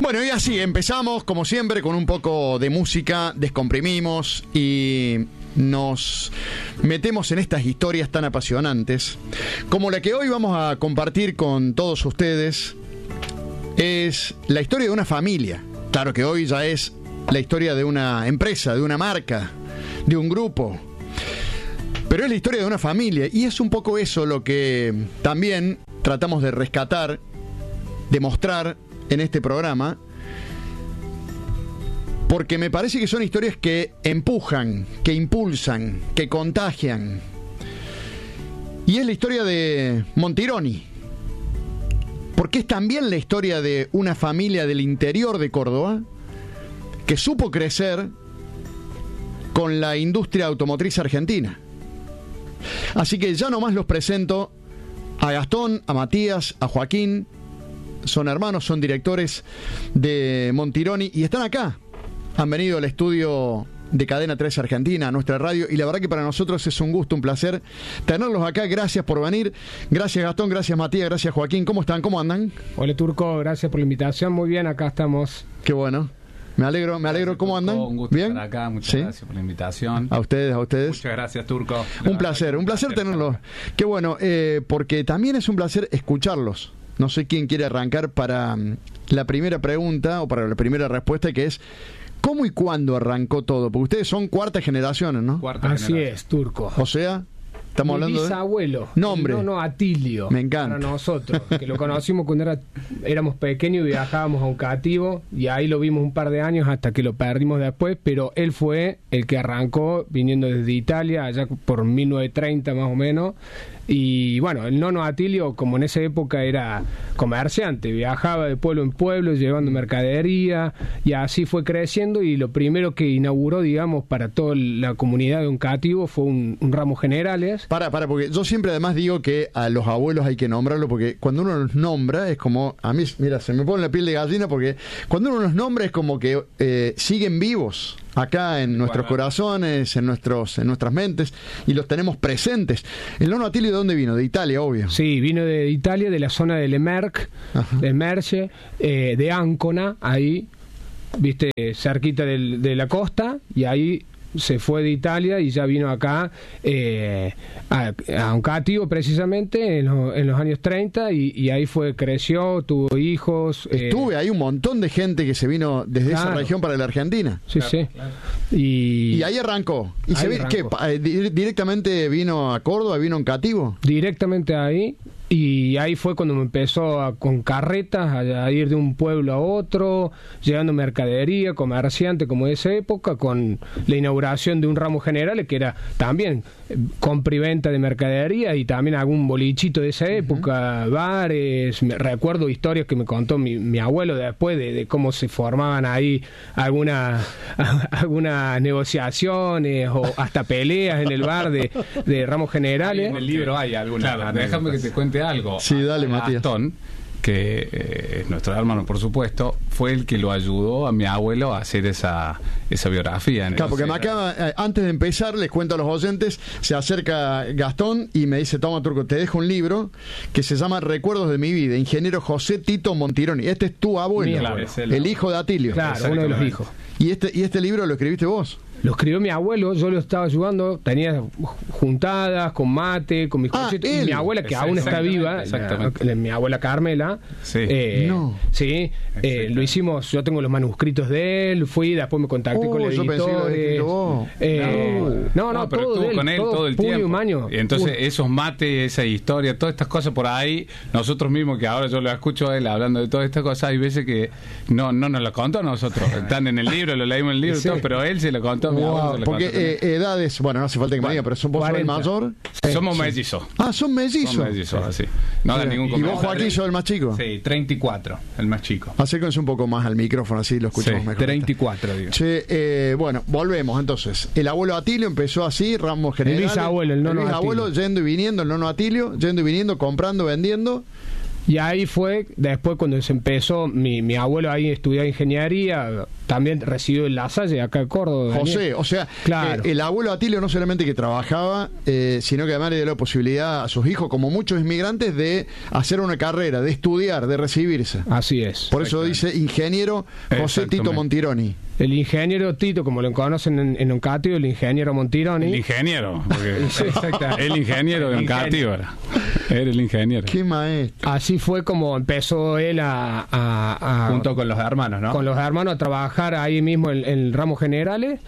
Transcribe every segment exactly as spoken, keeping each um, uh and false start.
Bueno, y así empezamos, como siempre, con un poco de música, descomprimimos y nos metemos en estas historias tan apasionantes, como la que hoy vamos a compartir con todos ustedes. Es la historia de una familia. Claro que hoy ya es la historia de una empresa, de una marca, de un grupo, pero es la historia de una familia, y es un poco eso lo que también tratamos de rescatar, de mostrar en este programa, porque me parece que son historias que empujan, que impulsan, que contagian. Y es la historia de Montironi, porque es también la historia de una familia del interior de Córdoba que supo crecer con la industria automotriz argentina. Así que ya nomás los presento a Gastón, a Matías, a Joaquín. Son hermanos, son directores de Montironi y están acá. Han venido al estudio de Cadena tres Argentina, a nuestra radio, y la verdad que para nosotros es un gusto, un placer tenerlos acá. Gracias por venir. Gracias Gastón, gracias Matías, gracias Joaquín. ¿Cómo están? ¿Cómo andan? Hola Turco, gracias por la invitación. Muy bien, acá estamos. Qué bueno. Me alegro, me alegro. ¿Cómo andan? Un gusto ¿Bien? estar acá, muchas ¿Sí? gracias por la invitación. A ustedes, a ustedes. Muchas gracias, Turco. Un placer, un placer tenerlos. Qué bueno, eh, porque también es un placer escucharlos. No sé quién quiere arrancar para um, la primera pregunta o para la primera respuesta, que es ¿cómo y cuándo arrancó todo? Porque ustedes son cuarta generación, ¿no? Cuarta Así generación. es, Turco. O sea, estamos Mi hablando bisabuelo, de nombre. No, no, Atilio. Me encanta. Para nosotros, que lo conocimos cuando era, éramos pequeños y viajábamos a un cativo, y ahí lo vimos un par de años hasta que lo perdimos después, pero él fue el que arrancó viniendo desde Italia, allá por mil novecientos treinta más o menos. Y bueno, el nono Atilio, como en esa época era comerciante, viajaba de pueblo en pueblo llevando mercadería, y así fue creciendo, y lo primero que inauguró, digamos, para toda la comunidad de un cativo fue un, un ramo generales. Para, para, porque yo siempre además digo que a los abuelos hay que nombrarlo, porque cuando uno los nombra es como, a mí, mira, se me pone la piel de gallina, porque cuando uno los nombra es como que eh, siguen vivos acá en nuestros bueno. corazones, en nuestros en nuestras mentes, y los tenemos presentes. ¿El nono Atilio de dónde vino? De Italia, obvio. Sí, vino de Italia, de la zona de Lemerck, de Merche, eh, de Ancona, ahí, viste, cerquita del, de la costa, y ahí se fue de Italia y ya vino acá eh, a, a un cativo precisamente en, lo, en los años treinta, y, y ahí fue, creció, tuvo hijos. Estuve, eh, hay un montón de gente que se vino desde claro. esa región para la Argentina. Sí, claro, sí. Claro. Y, y ahí arrancó. ¿Y ahí se ve arrancó. que directamente vino a Córdoba, vino en cativo? Directamente ahí. Y ahí fue cuando me empezó a, con carretas a, a ir de un pueblo a otro, llevando mercadería, comerciante como de esa época, con la inauguración de un ramo general que era también eh, compra y venta de mercadería, y también algún bolichito de esa época, uh-huh. bares. Me, recuerdo historias que me contó mi, mi abuelo después de, de cómo se formaban ahí alguna, algunas negociaciones o hasta peleas en el bar de, de ramos generales. Ahí en el libro hay algunas. Claro, déjame que te cuente algo. Sí, dale, a Matías. Gastón, que eh, es nuestro hermano, por supuesto, fue el que lo ayudó a mi abuelo a hacer esa, esa biografía. Claro, porque me acaba, eh, antes de empezar, les cuento a los oyentes, se acerca Gastón y me dice: toma, Turco, te dejo un libro que se llama Recuerdos de mi vida, ingeniero José Tito Montironi. Este es tu abuelo, Claro, es el, el hijo de Atilio. Claro, uno de los hijos. ¿Y este, y este libro lo escribiste vos? Lo escribió mi abuelo, yo lo estaba ayudando, tenía juntadas con mate, con mis ah, cositas, y mi abuela, que aún está viva, exactamente. La, mi abuela Carmela, sí, eh, no. sí eh, lo hicimos, yo tengo los manuscritos de él, fui, después me contacté oh, con el yo editor. Eh, no, no, no, pero todo estuvo de él, con él todo, todo el tiempo. Y entonces Uy. esos mates, esa historia, todas estas cosas por ahí, nosotros mismos, que ahora yo lo escucho a él hablando de todas estas cosas, hay veces que no, no nos lo contó a nosotros, están en el libro, lo leímos en el libro, sí. todo, pero él se lo contó a mi wow, abuelo. Se lo porque eh, edades, bueno, no hace falta que me diga, pero son vos sos el mayor. Sí, somos sí. mellizos. Ah, son mellizos. Son mellizos, así. No hagan ningún comentario. ¿Y vos, Joaquín, sos el más chico? Sí, treinta y cuatro, el más chico. Acérquense un poco más al micrófono, así lo escuchamos sí, mejor. treinta y cuatro, digo. Sí, eh, bueno, volvemos entonces. El abuelo Atilio empezó así, ramos generales. El bisabuelo, el nono El bisabuelo Atilio. Yendo y viniendo, el nono Atilio, yendo y viniendo, comprando, vendiendo. Y ahí fue, después cuando se empezó, mi, mi abuelo ahí estudiaba ingeniería, también recibió en La Salle, acá en Córdoba. José, Daniel. o sea, claro. eh, el abuelo Atilio no solamente que trabajaba, eh, sino que además le dio la posibilidad a sus hijos, como muchos inmigrantes, de hacer una carrera, de estudiar, de recibirse. Así es. Por eso dice ingeniero José Tito Montironi. El ingeniero Tito, como lo conocen en, en Oncatio, el ingeniero Montironi. El ingeniero, porque sí, el ingeniero de Oncatio era. Era el ingeniero. Qué maestro. Así fue como empezó él a, a, a junto con los hermanos, ¿no? Con los hermanos a trabajar ahí mismo en, en ramos generales.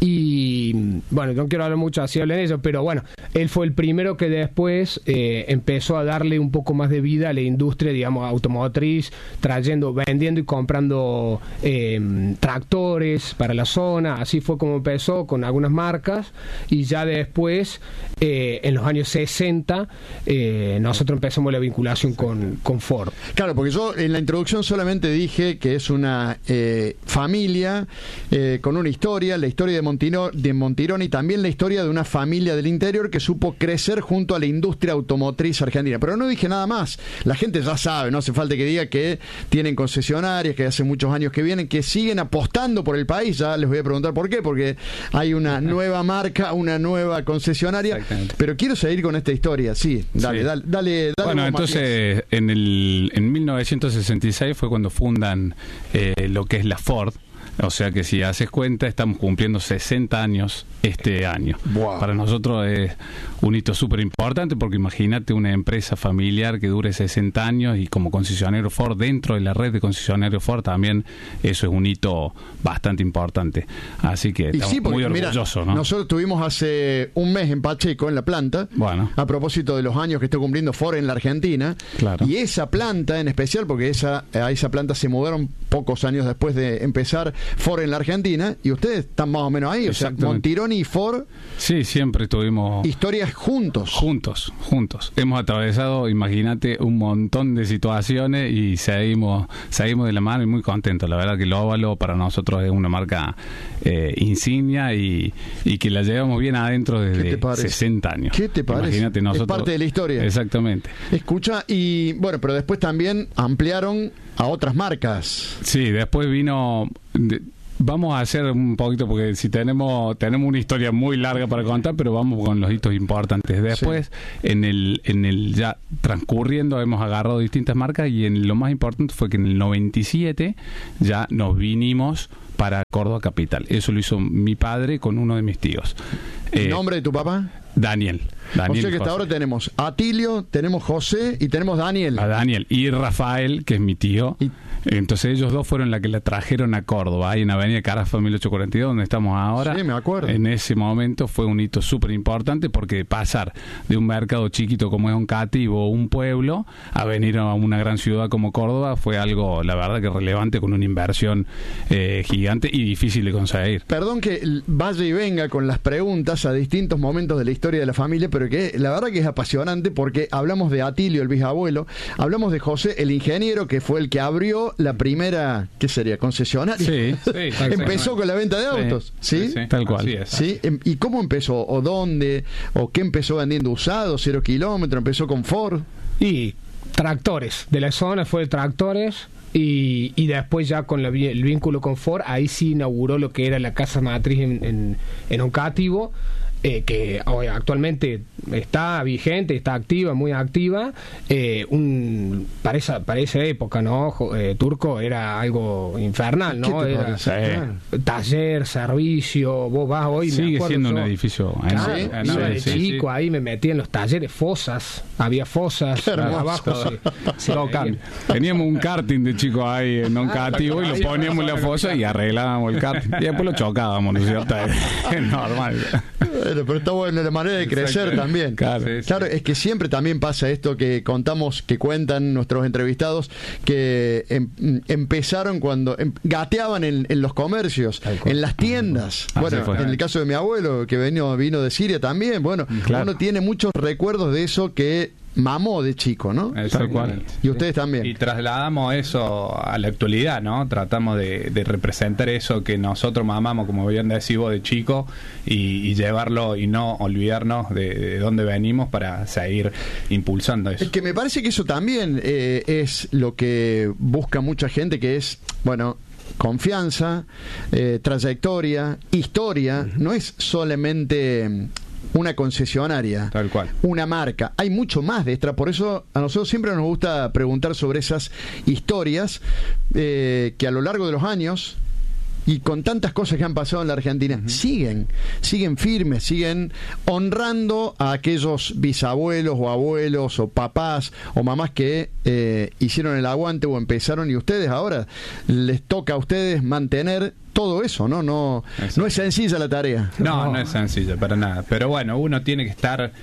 Y bueno, no quiero hablar mucho así hablen ellos, pero bueno, él fue el primero que después eh, empezó a darle un poco más de vida a la industria, digamos, automotriz, trayendo, vendiendo y comprando eh, tractores para la zona. Así fue como empezó, con algunas marcas, y ya después eh, en los años sesenta eh, nosotros empezamos la vinculación con, con Ford. Claro, porque yo en la introducción solamente dije que es una eh, familia eh, con una historia, la historia de, Montino, de Montironi, también la historia de una familia del interior que supo crecer junto a la industria automotriz argentina, pero no dije nada más. La gente ya sabe, no hace falta que diga que tienen concesionarias, que hace muchos años que vienen, que siguen apostando por el país. Ya les voy a preguntar por qué, porque hay una nueva marca, una nueva concesionaria, pero quiero seguir con esta historia. Sí, dale, sí. dale, dale, dale. Bueno, entonces en el en mil novecientos sesenta y seis fue cuando fundan eh, lo que es la Ford. O sea que si haces cuenta, estamos cumpliendo sesenta años este año. Wow. Para nosotros es un hito súper importante, porque imagínate una empresa familiar que dure sesenta años y como concesionario Ford, dentro de la red de concesionarios Ford también, eso es un hito bastante importante. Así que estamos sí, porque, muy orgullosos, mira, ¿no? Nosotros estuvimos hace un mes en Pacheco, en la planta, bueno. a propósito de los años que está cumpliendo Ford en la Argentina. Claro. Y esa planta en especial, porque esa, a esa planta se mudaron pocos años después de empezar Ford en la Argentina, y ustedes están más o menos ahí, o sea, Montironi y Ford. Sí, siempre tuvimos historias juntos. Juntos, juntos. Hemos atravesado, imagínate, un montón de situaciones y seguimos, seguimos de la mano y muy contentos. La verdad que el Óvalo para nosotros es una marca eh, insignia y, y que la llevamos bien adentro desde sesenta años. ¿Qué te parece? Imagínate, nosotros, es parte de la historia. Exactamente. Escucha, y bueno, pero después también ampliaron a otras marcas. Sí, después vino... De, Vamos a hacer un poquito, porque si tenemos tenemos una historia muy larga para contar, pero vamos con los hitos importantes. Después, sí. en el en el ya transcurriendo, hemos agarrado distintas marcas, y en lo más importante fue que en el noventa y siete ya nos vinimos para Córdoba Capital. Eso lo hizo mi padre con uno de mis tíos. ¿El eh, nombre de tu papá? Daniel. Daniel o sea que hasta ahora tenemos a Atilio, tenemos José y tenemos Daniel. A Daniel y Rafael, que es mi tío. Y entonces ellos dos fueron la que la trajeron a Córdoba, ahí en Avenida Carafa mil ochocientos cuarenta y dos, donde estamos ahora. Sí, me acuerdo. En ese momento fue un hito súper importante, porque pasar de un mercado chiquito como es Oncativo, un pueblo, a venir a una gran ciudad como Córdoba fue algo, la verdad, que relevante, con una inversión eh, gigante y difícil de conseguir. Perdón que vaya y venga con las preguntas a distintos momentos de la historia de la familia, pero que la verdad que es apasionante, porque hablamos de Atilio, el bisabuelo, hablamos de José, el ingeniero, que fue el que abrió la primera, ¿qué sería? ¿Concesionaria? Sí, sí. Empezó con la venta de autos, ¿sí? ¿sí? sí, sí. Tal cual. Así es. ¿Sí? ¿Y cómo empezó? ¿O dónde? ¿O qué empezó vendiendo usados, cero kilómetros? ¿Empezó con Ford? Y tractores. De la zona fue tractores. Y, y después ya con la, el vínculo con Ford, ahí sí inauguró lo que era la casa matriz en, en, en Oncativo. Eh, que hoy actualmente está vigente, está activa, muy activa. Eh, un para esa para esa época, ¿no? Eh, Turco era algo infernal, ¿no? Era, claro. Taller, servicio, vos vas hoy. Sigue me acuerdo, siendo yo, un edificio. Claro, ¿sí? Iba sí, de sí, chico, sí. ahí me metí en los talleres, fosas, había fosas abajo. Sí, sí, no, teníamos un karting de chico ahí en Oncativo, y lo poníamos en la fosa y arreglábamos el karting. Y después lo chocábamos, ¿no es cierto? Es normal. Bueno, pero está bueno la manera de crecer. Exacto. También. Claro, sí, claro sí. Es que siempre también pasa esto que contamos, que cuentan nuestros entrevistados, que em, empezaron cuando em, gateaban en, en los comercios, en las tiendas. Ah, bueno, en el caso de mi abuelo, que vino, vino de Siria también. Bueno, claro. Uno tiene muchos recuerdos de eso que mamó de chico, ¿no? Tal cual. Y ustedes también. Y trasladamos eso a la actualidad, ¿no? Tratamos de, de representar eso que nosotros mamamos, como bien decís vos, de chico, y, y llevarlo y no olvidarnos de, de dónde venimos para seguir impulsando eso. Es que me parece que eso también eh, es lo que busca mucha gente, que es, bueno, confianza, eh, trayectoria, historia. Uh-huh. No es solamente una concesionaria, tal cual, una marca. Hay mucho más de esta. Por eso a nosotros siempre nos gusta preguntar sobre esas historias eh, que a lo largo de los años y con tantas cosas que han pasado en la Argentina, uh-huh, siguen, siguen firmes, siguen honrando a aquellos bisabuelos o abuelos o papás o mamás que eh, hicieron el aguante o empezaron, y ustedes ahora les toca a ustedes mantener todo eso, ¿no? No, no es sencilla la tarea. No, no es sencilla para nada. Pero bueno, uno tiene que estar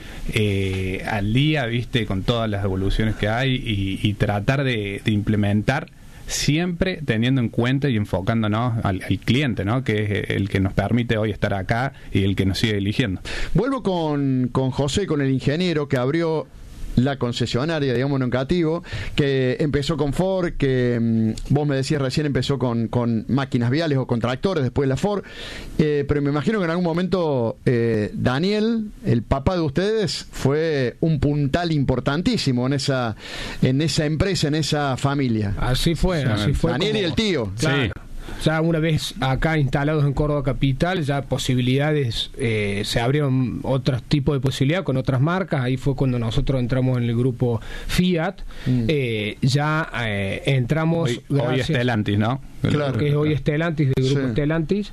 eh, al día, ¿viste? Con todas las evoluciones que hay y, y tratar de, de implementar, siempre teniendo en cuenta y enfocándonos al, al cliente, ¿no? Que es el que nos permite hoy estar acá y el que nos sigue eligiendo. Vuelvo con, con José, con el ingeniero que abrió la concesionaria, digamos, en Cativo, que empezó con Ford, que mmm, vos me decías recién empezó con, con máquinas viales o con tractores, después la Ford, eh, pero me imagino que en algún momento eh, Daniel, el papá de ustedes, fue un puntal importantísimo en esa en esa empresa, en esa familia. Así fue, sí, así fue. Daniel como, y el tío. Claro. Sí. Ya una vez acá instalados en Córdoba Capital, ya posibilidades, eh, se abrieron otros tipos de posibilidades con otras marcas. Ahí fue cuando nosotros entramos en el grupo Fiat. Mm. Eh, ya eh, entramos... Hoy, gracias, hoy Stellantis, ¿no? Claro, que es hoy Stellantis, del grupo sí. Stellantis.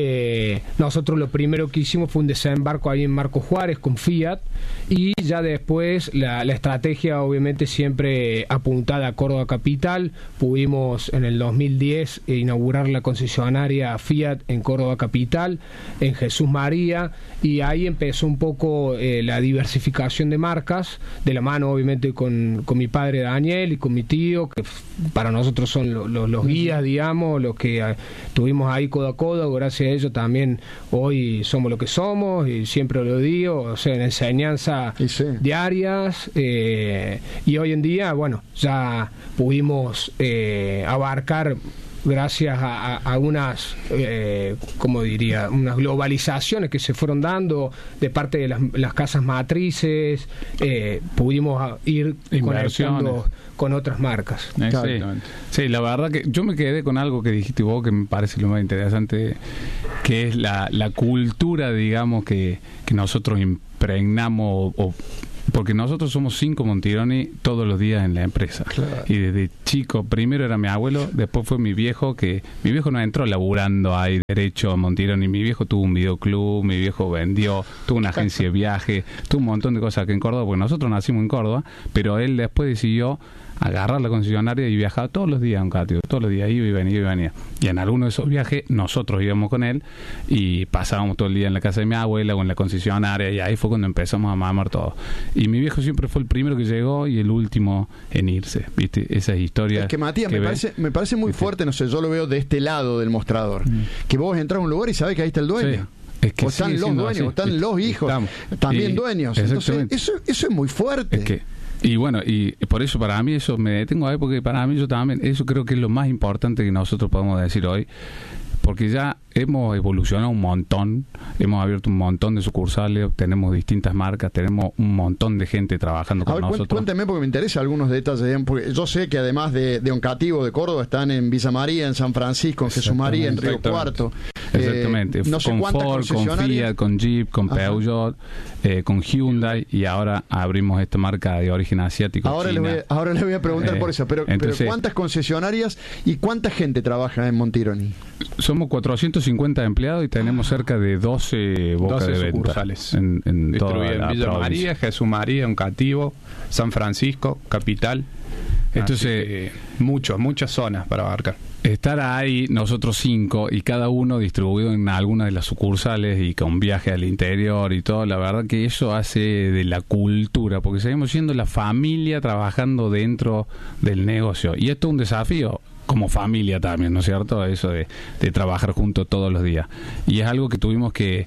Eh, nosotros lo primero que hicimos fue un desembarco ahí en Marcos Juárez con Fiat, y ya después la, la estrategia obviamente siempre apuntada a Córdoba Capital. Pudimos en el dos mil diez inaugurar la concesionaria Fiat en Córdoba Capital, en Jesús María, y ahí empezó un poco eh, la diversificación de marcas, de la mano obviamente con, con mi padre Daniel y con mi tío, que para nosotros son lo, lo, los guías, digamos, los que eh, tuvimos ahí codo a codo. Gracias a ellos también hoy somos lo que somos, y siempre lo digo, o sea, en enseñanza sí. diarias, eh, y hoy en día, bueno, ya pudimos eh, abarcar, gracias a, a, a unas, eh, como diría, unas globalizaciones que se fueron dando de parte de las, las casas matrices, eh, pudimos ir conectando con otras marcas. Exactamente. Sí. sí, la verdad que yo me quedé con algo que dijiste vos que me parece lo más interesante, que es la, la cultura, digamos, que, que nosotros impregnamos o, o porque nosotros somos cinco Montironi todos los días en la empresa. Claro. Y desde chico, primero era mi abuelo, después fue mi viejo, que mi viejo no entró laburando ahí derecho a Montironi. Mi viejo tuvo un videoclub, mi viejo vendió, tuvo una agencia de viaje, tuvo un montón de cosas aquí en Córdoba, porque nosotros nacimos en Córdoba, pero él después decidió agarrar la concesionaria y viajaba todos los días a un Cativo, todos los días iba y venía y venía. Y en alguno de esos viajes nosotros íbamos con él y pasábamos todo el día en la casa de mi abuela o en la concesionaria, y ahí fue cuando empezamos a mamar todo. Y mi viejo siempre fue el primero que llegó y el último en irse, ¿viste? Esas historias. Es que Matías, que me, parece, me parece muy ¿viste? fuerte, no sé, yo lo veo de este lado del mostrador, mm. que vos entras a un lugar y sabés que ahí está el dueño. Sí. Es que o están los dueños, así, o están ¿viste? los hijos, Estamos. también y, dueños. Entonces, eso, eso es muy fuerte. Es que Y bueno, y por eso para mí eso me detengo ahí, porque para mí yo también, eso creo que es lo más importante que nosotros podemos decir hoy, porque ya hemos evolucionado un montón, hemos abierto un montón de sucursales, tenemos distintas marcas, tenemos un montón de gente trabajando con a ver, nosotros. Cuénteme, porque me interesa algunos detalles, porque yo sé que además de, de Oncativo, de Córdoba, están en Villa María, en San Francisco, en Jesús María, en Río Cuarto. Exactamente, eh, no sé con Ford, con Fiat, con Jeep, con Ajá. Peugeot, eh, con Hyundai, y ahora abrimos esta marca de origen asiático. Ahora, le voy, ahora le voy a preguntar eh, por eso, pero, entonces, pero ¿cuántas concesionarias y cuánta gente trabaja en Montironi? Somos cuatrocientos cincuenta empleados y tenemos cerca de doce bocas de venta sucursales en, en toda la Villa provincia. María, Jesús María, Oncativo, San Francisco, Capital. Entonces, que, muchos, muchas zonas para abarcar. Estar ahí nosotros cinco y cada uno distribuido en alguna de las sucursales y con viaje al interior y todo, la verdad que eso hace de la cultura, porque seguimos siendo la familia trabajando dentro del negocio, y esto es un desafío como familia también, ¿no es cierto? Eso de, de trabajar juntos todos los días, y es algo que tuvimos que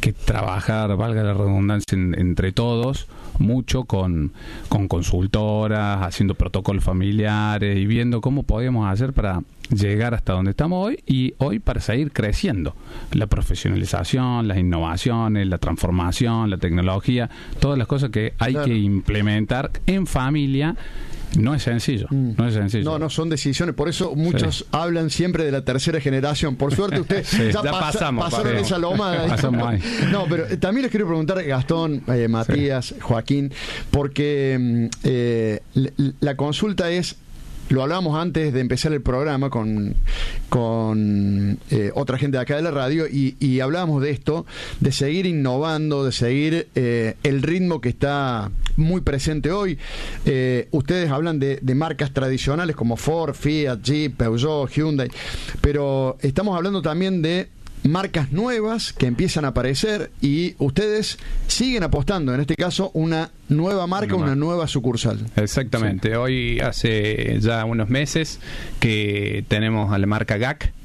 que trabajar, valga la redundancia, en, entre todos, mucho con, con consultoras, haciendo protocolos familiares y viendo cómo podíamos hacer para llegar hasta donde estamos hoy y hoy para seguir creciendo. La profesionalización, las innovaciones, la transformación, la tecnología, todas las cosas que hay claro. que implementar en familia. No es sencillo, mm. no es sencillo. No, no son decisiones, por eso muchos sí. hablan siempre de la tercera generación. Por suerte ustedes sí, ya, ya pasa, pasamos, pasaron papi. esa lomada. Pasamos ahí. No, pero también les quiero preguntar, Gastón, eh, Matías, sí. Joaquín, porque eh, la consulta es, lo hablábamos antes de empezar el programa con, con eh, otra gente de acá de la radio y, y hablábamos de esto, de seguir innovando, de seguir eh, el ritmo que está muy presente hoy. Eh, ustedes hablan de, de marcas tradicionales como Ford, Fiat, Jeep, Peugeot, Hyundai, pero estamos hablando también de marcas nuevas que empiezan a aparecer y ustedes siguen apostando, en este caso, una nueva marca, una, una nueva sucursal. Exactamente. Sí. Hoy hace ya unos meses que tenemos a la marca G A C,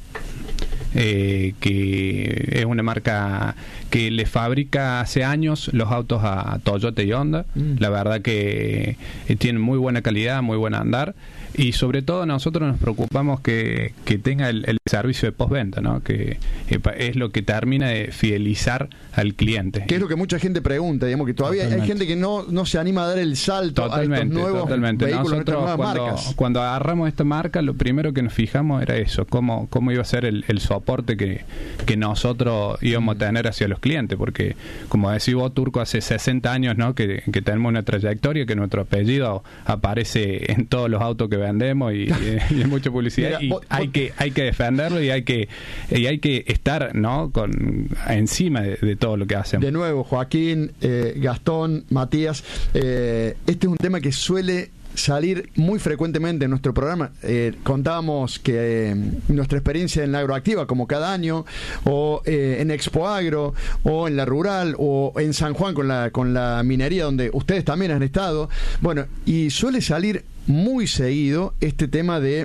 eh, que es una marca que le fabrica hace años los autos a Toyota y Honda. Mm. La verdad que eh, tienen muy buena calidad, muy buen andar. Y sobre todo nosotros nos preocupamos que, que tenga el, el servicio de postventa, ¿no? Que eh, es lo que termina de fidelizar al cliente. Que es lo que mucha gente pregunta, digamos, que todavía totalmente. Hay gente que no, no se anima a dar el salto totalmente, a estos nuevos totalmente. vehículos, nosotros, a estas nuevas cuando, marcas. Cuando agarramos esta marca, lo primero que nos fijamos era eso, cómo, cómo iba a ser el, el soporte que, que nosotros íbamos a tener hacia los clientes, porque como decís vos, Turco, hace sesenta años, ¿no? que, que tenemos una trayectoria, que nuestro apellido aparece en todos los autos que vendemos y, y en mucha publicidad. Mira, y vos, hay vos... que hay que defenderlo y hay que y hay que estar, ¿no? con encima de, de todo lo que hacemos. De nuevo, Joaquín, eh, Gastón, Matías, eh, este es un tema que suele salir muy frecuentemente en nuestro programa. Eh, contábamos que eh, nuestra experiencia en la agroactiva, como cada año, o eh, en Expo Agro, o en la rural, o en San Juan con la, con la minería, donde ustedes también han estado. Bueno, y suele salir muy seguido este tema de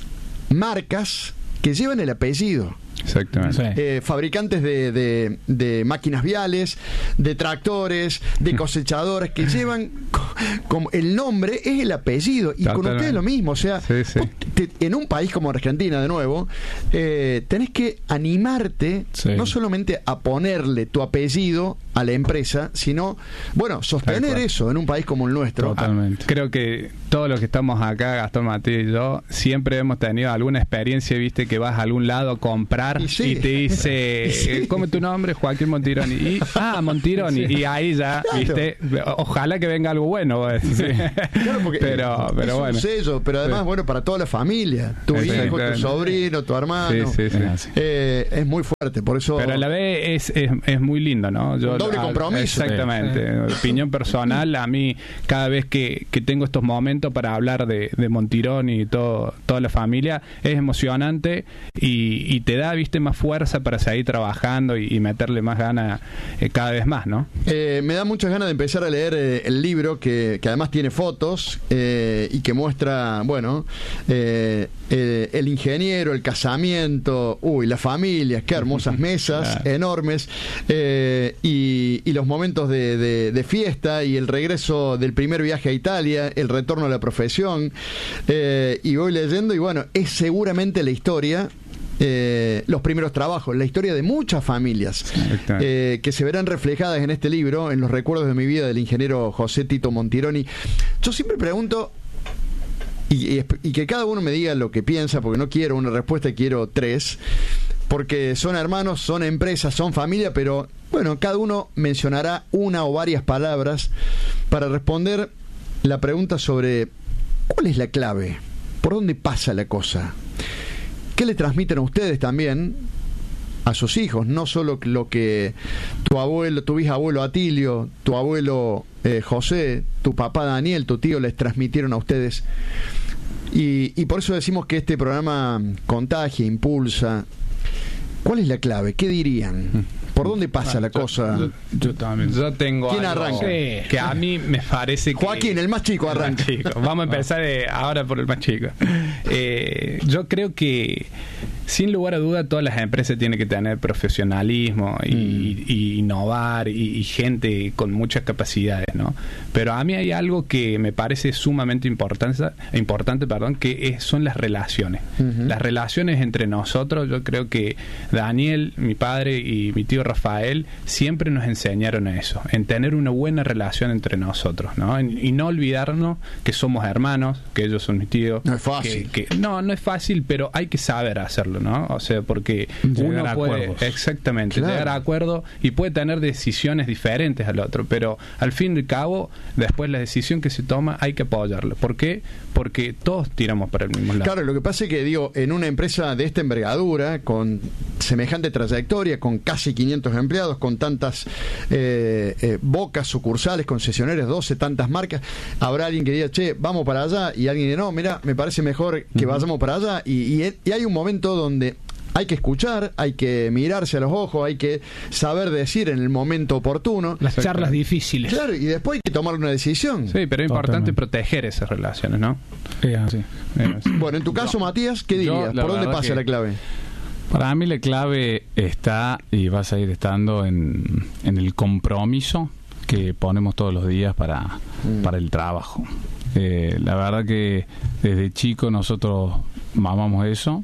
marcas que llevan el apellido. Exactamente. Eh, fabricantes de, de, de máquinas viales, de tractores, de cosechadoras que llevan como el nombre es el apellido y totalmente. Con ustedes lo mismo, o sea, sí, sí. Te, en un país como Argentina, de nuevo, eh, tenés que animarte sí. no solamente a ponerle tu apellido a la empresa, sino, bueno, sostener eso en un país como el nuestro. Totalmente. Ah, creo que todos los que estamos acá, Gastón, Matías y yo, siempre hemos tenido alguna experiencia, viste, que vas a algún lado a comprar y, sí. y te dice, y sí. ¿cómo es tu nombre? Joaquín Montironi. Y, ah, Montironi. Sí. Y ahí ya, claro. viste, ojalá que venga algo bueno. Sí. Claro, porque pero, es, pero es bueno. un sello, pero además, sí. bueno, para toda la familia, tu hijo, tu sobrino, tu hermano. Sí, sí, sí. Eh, es muy fuerte, por eso. Pero a la vez es, es, es muy lindo, ¿no? Yo, un doble a, compromiso. Exactamente. Sí. Opinión personal, a mí, cada vez que, que tengo estos momentos para hablar de, de Montironi y todo, toda la familia, es emocionante y, y te da, viste, más fuerza para seguir trabajando y, y meterle más ganas eh, cada vez más, ¿no? Eh, me da muchas ganas de empezar a leer eh, el libro que, que además tiene fotos eh, y que muestra, bueno, eh, eh, el ingeniero, el casamiento, uy, la familia, qué hermosas mesas, claro. enormes, eh, y, y los momentos de, de, de fiesta y el regreso del primer viaje a Italia, el retorno a la profesión, eh, y voy leyendo y bueno, es seguramente la historia. Eh, los primeros trabajos, la historia de muchas familias eh, que se verán reflejadas en este libro, en los recuerdos de mi vida del ingeniero José Tito Montironi. Yo siempre pregunto, y, y, y que cada uno me diga lo que piensa, porque no quiero una respuesta, quiero tres, porque son hermanos, son empresas, son familia, pero bueno, cada uno mencionará una o varias palabras para responder la pregunta sobre ¿cuál es la clave? ¿Por dónde pasa la cosa? ¿Qué le transmiten a ustedes también a sus hijos? No solo lo que tu abuelo, tu bisabuelo Atilio, tu abuelo eh, José, tu papá Daniel, tu tío les transmitieron a ustedes. Y, y por eso decimos que este programa contagia, impulsa. ¿Cuál es la clave? ¿Qué dirían? ¿Por dónde pasa ah, la yo, cosa? Yo, yo también. Yo tengo ¿Quién algo arranca? Que a mí me parece que... Joaquín, el más chico, arranca. Más chico. Vamos a empezar eh, ahora por el más chico. Eh, yo creo que sin lugar a duda todas las empresas tienen que tener profesionalismo y, mm. y, y innovar y, y gente con muchas capacidades, ¿no? Pero a mí hay algo que me parece sumamente importante, importante perdón, que es, son las relaciones. Uh-huh. Las relaciones entre nosotros. Yo creo que Daniel, mi padre, y mi tío Rafael siempre nos enseñaron a eso, en tener una buena relación entre nosotros, ¿no? En, y no olvidarnos que somos hermanos, que ellos son mis tíos. No es fácil. Que, que, no, no es fácil, pero hay que saber hacerlo, ¿no? O sea, porque llegar uno a puede, acuerdos. exactamente, Claro. llegar a acuerdo y puede tener decisiones diferentes al otro, pero al fin y al cabo, después la decisión que se toma hay que apoyarla. ¿Por qué? Porque todos tiramos para el mismo lado. Claro, lo que pasa es que, digo, en una empresa de esta envergadura, con semejante trayectoria, con casi quinientos empleados, con tantas eh, eh, bocas, sucursales, concesionarios, doce, tantas marcas, habrá alguien que diga, che, vamos para allá, y alguien dice, no, mira, me parece mejor que uh-huh. vayamos para allá, y, y, y hay un momento donde hay que escuchar, hay que mirarse a los ojos, hay que saber decir en el momento oportuno. Las charlas difíciles. Claro, y después hay que tomar una decisión. Sí, pero es importante Totalmente. proteger esas relaciones, ¿no? Es así. Es así. Bueno, en tu caso, Yo- Matías, ¿qué yo, dirías? la ¿Por dónde verdad pasa que- la clave? Para mí la clave está y va a seguir estando en, en el compromiso que ponemos todos los días para, Mm. para el trabajo. Eh, la verdad que desde chico nosotros mamamos eso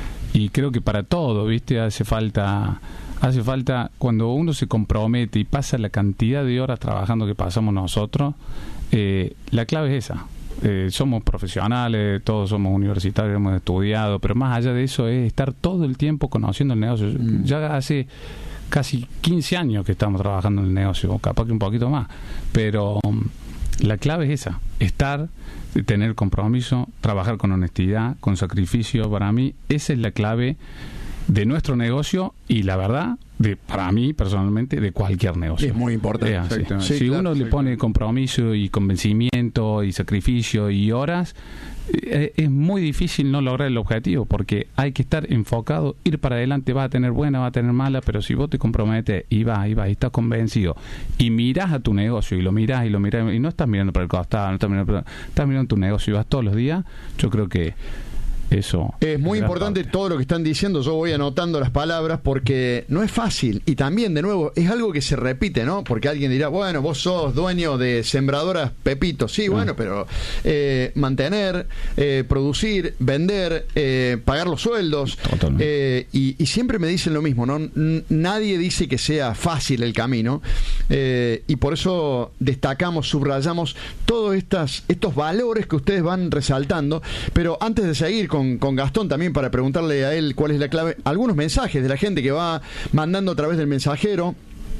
y creo que para todo, ¿viste? Hace falta, hace falta cuando uno se compromete y pasa la cantidad de horas trabajando que pasamos nosotros, eh, la clave es esa. Eh, somos profesionales, todos somos universitarios, hemos estudiado, pero más allá de eso es estar todo el tiempo conociendo el negocio. Mm. Ya hace casi quince años que estamos trabajando en el negocio, o capaz que un poquito más, pero um, la clave es esa, estar, tener compromiso, trabajar con honestidad, con sacrificio. Para mí esa es la clave de nuestro negocio y la verdad, de para mí personalmente, de cualquier negocio. Es muy importante. Es así. Exactamente. Si Sí, claro, uno le sí, pone claro. compromiso y convencimiento y sacrificio y horas, eh, es muy difícil no lograr el objetivo, porque hay que estar enfocado, ir para adelante. Va a tener buena, va a tener mala, pero si vos te comprometes y vas, y vas, y estás convencido y mirás a tu negocio y lo mirás y lo mirás y no estás mirando para el costado, no estás mirando, para, estás mirando tu negocio y vas todos los días, yo creo que eso es muy gran importante parte. todo lo que están diciendo. Yo voy anotando las palabras porque no es fácil. Y también, de nuevo, es algo que se repite, ¿no? Porque alguien dirá, bueno, vos sos dueño de sembradoras Pepito. Sí, bueno, Ah. pero eh, mantener, eh, producir, vender, eh, pagar los sueldos. Totalmente. Eh, y, y siempre me dicen lo mismo, ¿no? N- nadie dice que sea fácil el camino. Eh, y por eso destacamos, subrayamos todos estas, estos valores que ustedes van resaltando. Pero antes de seguir con con Gastón también para preguntarle a él cuál es la clave, algunos mensajes de la gente que va mandando a través del mensajero.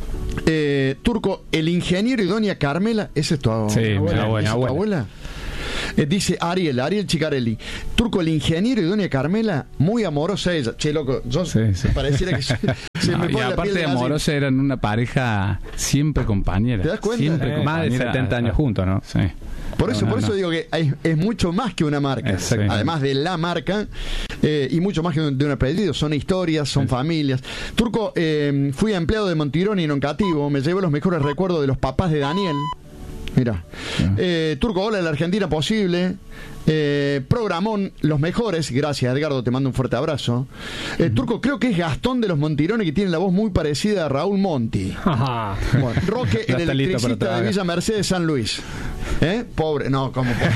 eh, Turco, el ingeniero y doña Carmela, ¿ese es tu Sí, mi abuela? abuela. ¿Es tu abuela? Eh, dice Ariel, Ariel Chicarelli, Turco, el ingeniero y doña Carmela, muy amorosa ella. Che, loco, yo Sí, sí. pareciera que se, se No, me y pone la piel aparte de de gallina. amorosa eran una pareja siempre compañera. ¿Te das cuenta? Siempre Eh, más de compañera. setenta años juntos, ¿no? Sí. Por eso, No, por no, eso no. digo que hay- es mucho más que una marca. Exacto. Además de la marca, eh, y mucho más que un, de un apellido. Son historias, son familias. Turco, eh, fui empleado de Montironi en Oncativo. Me llevé los mejores recuerdos de los papás de Daniel. Mira. Eh, Turco, hola, la Argentina posible. Eh, programón, los mejores. Gracias, Edgardo, te mando un fuerte abrazo. Eh, Turco, creo que es Gastón de los Montironi, que tiene la voz muy parecida a Raúl Monti. Ajá. Bueno, Roque, Ya el está listo para electricista de trabajar. Villa Mercedes, San Luis. ¿Eh? Pobre, no, ¿cómo pobre?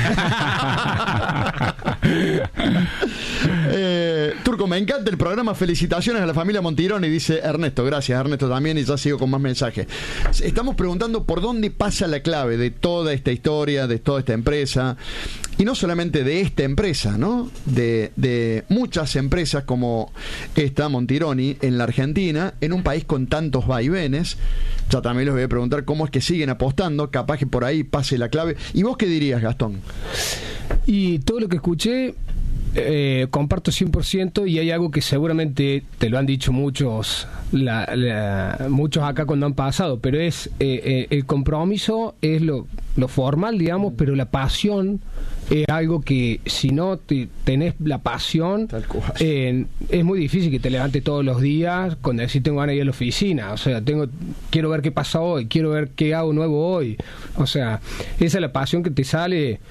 eh, Turco, me encanta el programa. Felicitaciones a la familia Montironi, dice Ernesto. Gracias, Ernesto, también. Y ya sigo con más mensajes. Estamos preguntando por dónde pasa la clave de toda esta historia, de toda esta empresa. Y no solamente de esta empresa, ¿no? De, de muchas empresas como esta, Montironi, en la Argentina, en un país con tantos vaivenes. Ya también les voy a preguntar cómo es que siguen apostando. Capaz que por ahí pase la clave. ¿Y vos qué dirías, Gastón? Y todo lo que escuché, eh, comparto cien por ciento, y hay algo que seguramente te lo han dicho muchos la, la, muchos acá cuando han pasado, pero es eh, eh, el compromiso es lo, lo formal, digamos, pero la pasión es algo que si no te, tenés la pasión, Tal cual. eh, es muy difícil que te levantes todos los días con decir tengo ganas de ir a la oficina. O sea, tengo quiero ver qué pasa hoy, quiero ver qué hago nuevo hoy. O sea, esa es la pasión que te sale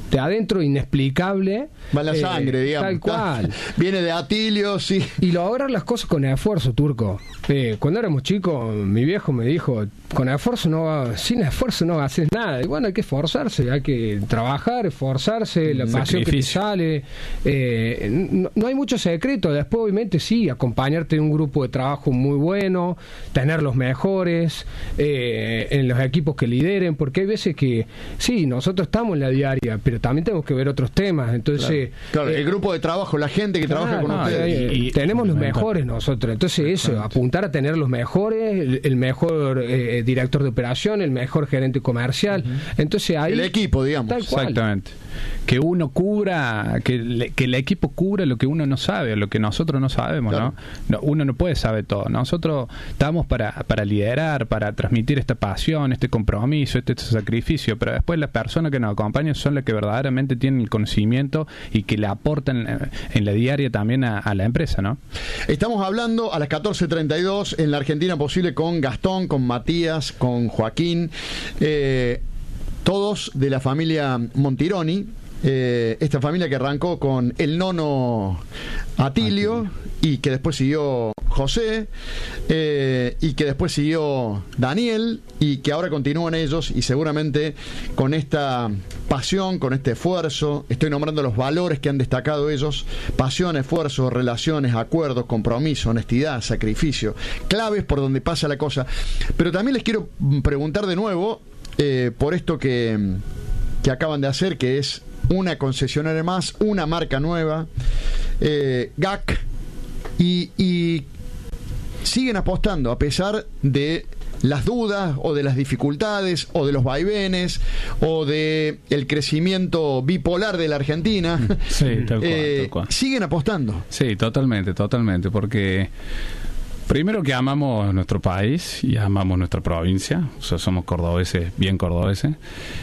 de adentro, inexplicable. Va en la eh, sangre, digamos. Tal cual. Viene de Atilio, sí. Y lograr las cosas con esfuerzo, Turco. Eh, cuando éramos chicos, mi viejo me dijo, con esfuerzo no va, sin esfuerzo no haces nada. Y bueno, hay que esforzarse, hay que trabajar, esforzarse, la pasión que te sale. Eh, no, no hay mucho secreto. Después, obviamente, sí, acompañarte de un grupo de trabajo muy bueno, tener los mejores, eh, en los equipos que lideren, porque hay veces que, sí, nosotros estamos en la diaria, pero también tenemos que ver otros temas. Entonces, claro, claro, eh, el grupo de trabajo, la gente que claro, trabaja con no, ustedes. eh, Y- y- tenemos los y- mejores nosotros. Entonces, eso, apuntar a tener los mejores, el, el mejor eh, director de operación, el mejor gerente comercial. Entonces, ahí. El equipo, digamos. Tal cual. Exactamente. Que uno cubra, que, le- que el equipo cubra lo que uno no sabe, lo que nosotros no sabemos, Claro. ¿no? No, uno no puede saber todo. Nosotros estamos para, para liderar, para transmitir esta pasión, este compromiso, este, este sacrificio, pero después las personas que nos acompañan son las que verdaderamente tienen el conocimiento y que le aportan eh, en la diaria también a, a la empresa, ¿no? Estamos hablando a las catorce treinta y dos en la Argentina Posible con Gastón, con Matías, con Joaquín, eh, todos de la familia Montironi. Eh, esta familia que arrancó con el nono Atilio y que después siguió José, eh, y que después siguió Daniel, y que ahora continúan ellos, y seguramente con esta pasión, con este esfuerzo, estoy nombrando los valores que han destacado ellos: pasión, esfuerzo, relaciones, acuerdos, compromiso, honestidad, sacrificio, claves por donde pasa la cosa. Pero también les quiero preguntar de nuevo eh, por esto que, que acaban de hacer, que es una concesionaria más, una marca nueva, eh, G A C, y, y siguen apostando a pesar de las dudas o de las dificultades o de los vaivenes o de el crecimiento bipolar de la Argentina. Sí, tal cual, Eh, tal cual. siguen apostando. Sí, totalmente, totalmente, porque primero que amamos nuestro país y amamos nuestra provincia, o sea, somos cordobeses, bien cordobeses,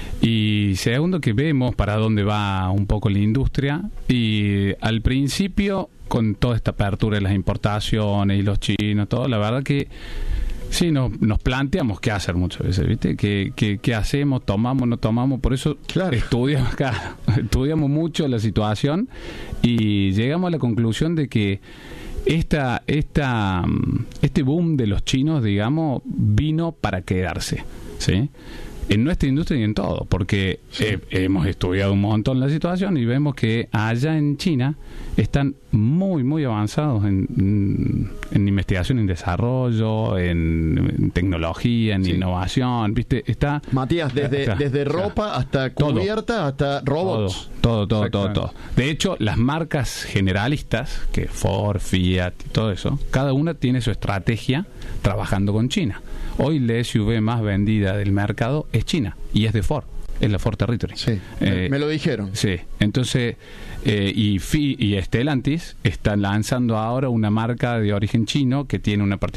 y segundo que vemos para dónde va un poco la industria, y al principio, con toda esta apertura de las importaciones y los chinos, todo, la verdad que sí, nos, nos planteamos qué hacer muchas veces, ¿viste? ¿Qué, qué, qué hacemos? ¿Tomamos? ¿No tomamos? Por eso Claro. estudiamos, claro, estudiamos mucho la situación y llegamos a la conclusión de que esta, esta, este boom de los chinos, digamos, vino para quedarse, ¿sí? En nuestra industria y en todo, porque eh, hemos estudiado un montón la situación y vemos que allá en China están muy, muy avanzados en, en investigación, en desarrollo, en, en tecnología, en Sí. innovación, ¿viste? Está Matías, desde, está, desde o sea, ropa hasta todo. cubierta hasta robots. Todo, todo, todo, todo, Exactamente. todo. De hecho, las marcas generalistas, que Ford, Fiat y todo eso, cada una tiene su estrategia trabajando con China. Hoy la S U V más vendida del mercado es China y es de Ford, es la Ford Territory. Sí, Eh, me, me lo dijeron. Sí, entonces, eh, y, Fi, y Stellantis están lanzando ahora una marca de origen chino que tiene una participación